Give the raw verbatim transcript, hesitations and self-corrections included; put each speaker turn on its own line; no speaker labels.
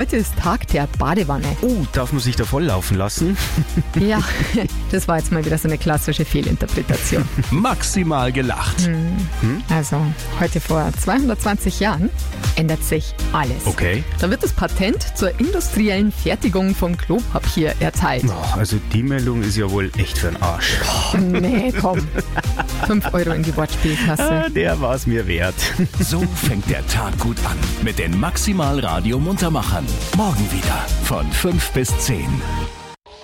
heute ist Tag der Badewanne.
Oh, darf man sich da volllaufen lassen?
Ja, das war jetzt mal wieder so eine klassische Fehlinterpretation.
Maximal gelacht.
Hm. Also, heute vor zweihundertzwanzig Jahren ändert sich alles.
Okay.
Da wird das Patent zur industriellen Fertigung von Klopapier erteilt.
Oh, also die Meldung ist ja wohl echt für den Arsch.
Oh, nee, komm. Fünf Euro in die Wortspielkasse.
Ah, der war's mir wert.
So fängt der Tag gut an mit den Maximal Radio Muntermachern. Morgen wieder von fünf bis zehn.